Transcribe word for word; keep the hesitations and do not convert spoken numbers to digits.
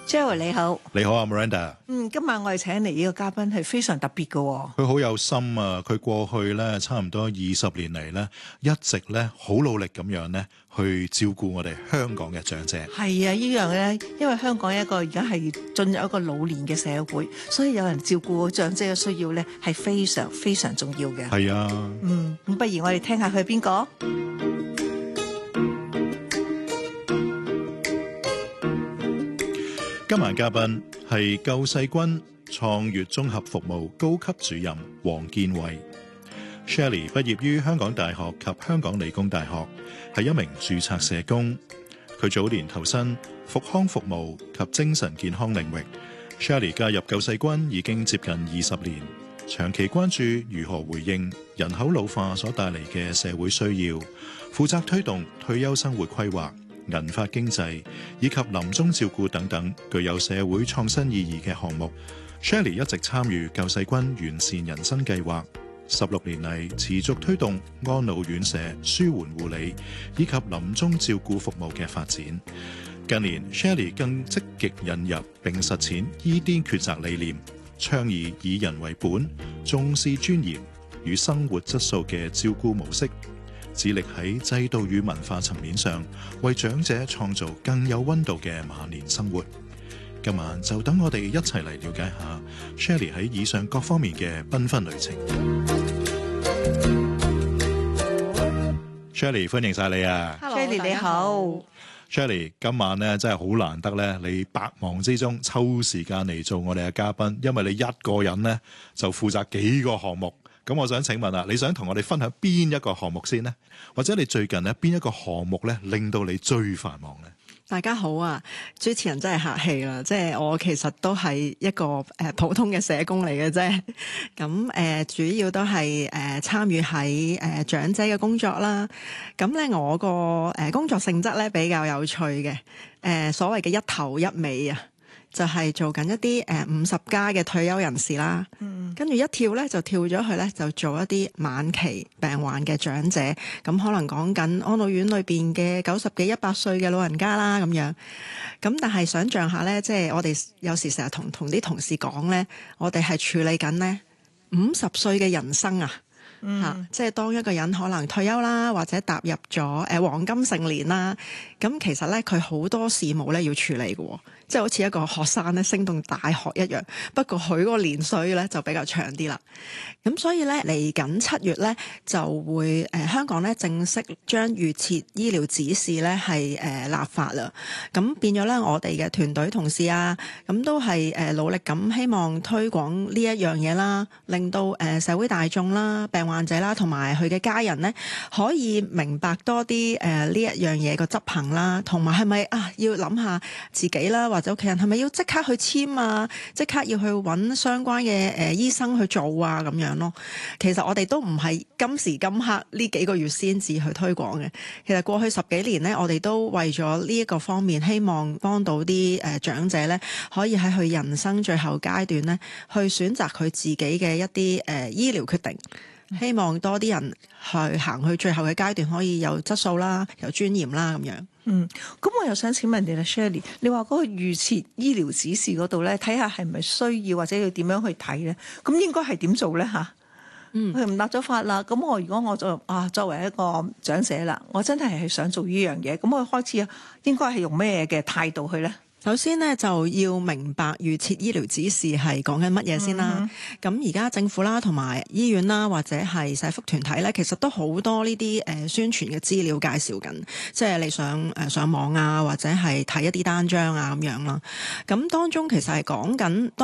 Joey 你好， 你好啊 Miranda。 嗯，今晚我哋請嚟呢個嘉賓係非常特別嘅、哦， 佢好有心啊！佢過去咧差唔多二十年嚟咧，一直咧好努力咁樣咧去照顧我哋香港嘅長者。 係啊，呢樣咧，因為香港一個而家係進入一個老年嘅社會，所以有人照顧長者嘅需要咧係非常非常重要嘅。 係啊， 嗯，咁不如我哋聽下佢係邊個？ 今晚嘉賓係救世軍創粵綜合服務高級主任黃建偉。Shirley 畢業於香港大學及香港理工大學，係一名註冊社工。佢早年投身復康服務及精神健康領域。Shirley 加入救世軍已經接近二十年，長期關注如何回應人口老化所帶嚟嘅社會需要，負責推動退休生活規劃、銀髮經濟以及臨終照顧等等具有社會創新意義嘅項目。Shirley 一直參與救世軍完善人生計劃，十六年嚟持續推動安老院舍舒緩護理以及臨終照顧服務嘅發展。近年 Shirley 更積極引入並實踐伊甸抉擇理念，倡議以人為本、重視尊嚴與生活質素嘅照顧模式，致力喺制度與文化層面上為長者創造更有溫度嘅晚年生活。今晚就等我哋一齊嚟了解下 Shirley 喺以上各方面嘅繽紛旅程。Shirley 歡迎晒你啊 Shirley 你好。 Shirley 今晚咧真係好難得咧，你百忙之中抽時間嚟做我哋嘅嘉賓，因為你一個人咧就負責幾個項目。咁我想請問啊，你想同我哋分享邊一個項目先呢？或者你最近咧邊一個項目咧令到你最繁忙呢？ 大家好啊，主持人真係客氣啦，即係我其實都係一個誒、呃、普通嘅社工嚟嘅啫。咁誒、呃、主要都係誒參與喺誒長者嘅工作啦。咁咧我個誒、呃、工作性質咧比較有趣嘅，誒、呃、所謂嘅一頭一尾啊。就係做緊一啲誒五十加嘅退休人士啦，跟住、嗯、一跳咧就跳咗去咧就做一啲晚期病患嘅長者，咁可能講緊安老院裏邊嘅九十幾、一百歲嘅老人家啦咁樣。咁但係想像下咧，即係我哋有時成日同同啲同事講咧，我哋係處理緊咧五十歲嘅人生啊！嗯啊、即係當一個人可能退休啦，或者踏入咗誒、呃、黃金成年啦，咁其實咧佢好多事務咧要處理嘅、哦，即係好似一個學生咧升讀大學一樣。不過佢嗰個年歲咧就比較長啲啦。咁所以咧嚟緊七月咧就會誒、呃、香港咧正式將預設醫療指示咧係誒立法啦。咁變咗咧我哋嘅團隊同事啊，咁都係誒、呃、努力咁希望推廣呢一樣嘢啦，令到誒、呃、社會大眾啦、病患者啦，同埋佢嘅家人咧，可以明白多啲誒呢一樣嘢個執行啦，同埋係咪啊要諗下自己啦，或者屋企人係咪要即刻去簽啊，即刻要去揾相關嘅誒、呃、醫生去做啊咁樣咯。其實我哋都唔係今時今刻呢幾個月先至去推廣嘅，其實過去十幾年咧，我哋都為咗呢一個方面，希望幫到啲誒、呃、長者咧，可以喺佢人生最後階段咧，去選擇佢自己嘅一啲誒、呃、醫療決定。希望多啲人去行去最後嘅階段，可以有質素啦，有尊嚴啦咁樣。 嗯，咁我又想請問你啦 Shirley， 你話嗰個預設醫療指示嗰度咧，睇下係咪需要或者要點樣去睇咧？咁應該係點做咧吓？嗯，佢唔立咗法啦。咁我如果我就啊作為一個長者啦，我真係係想做呢樣嘢，咁我開始應該係用咩嘅態度去咧？ 首先咧就要明白預設醫療指示係講緊乜嘢先啦。咁而家政府啦，同埋醫院啦，或者係社福團體咧，其實都好多呢啲誒宣傳嘅資料介紹緊，即係你想誒上網啊，或者係睇一啲單張啊咁樣啦。咁當中其實係講緊。